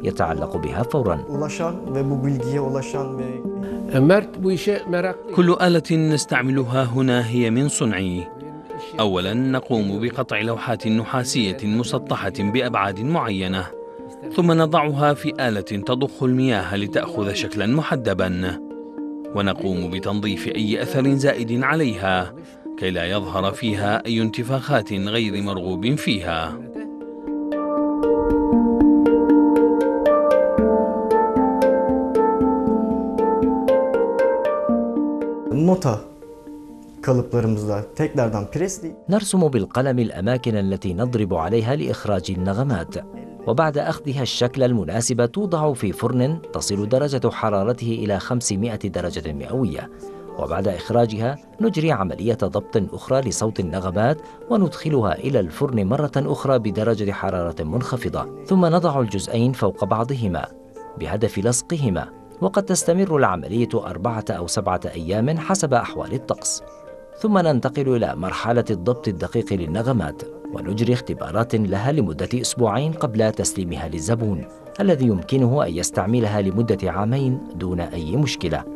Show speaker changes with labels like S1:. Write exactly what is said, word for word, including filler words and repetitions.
S1: يتعلق بها فوراً.
S2: كل آلة نستعملها هنا هي من صنعي. أولاً نقوم بقطع لوحات نحاسية مسطحة بأبعاد معينة، ثم نضعها في آلة تضخ المياه لتأخذ شكلاً محدباً، ونقوم بتنظيف أي أثر زائد عليها كي لا يظهر فيها أي انتفاخات غير مرغوب فيها.
S1: نرسم بالقلم الأماكن التي نضرب عليها لإخراج النغمات، وبعد أخذها الشكل المناسب توضع في فرن تصل درجة حرارته إلى خمسمائة درجة مئوية، وبعد إخراجها نجري عملية ضبط أخرى لصوت النغمات وندخلها إلى الفرن مرة أخرى بدرجة حرارة منخفضة، ثم نضع الجزئين فوق بعضهما بهدف لصقهما، وقد تستمر العملية أربعة أو سبعة أيام حسب أحوال الطقس. ثم ننتقل إلى مرحلة الضبط الدقيق للنغمات، ونجري اختبارات لها لمدة أسبوعين قبل تسليمها للزبون، الذي يمكنه أن يستعملها لمدة عامين دون أي مشكلة.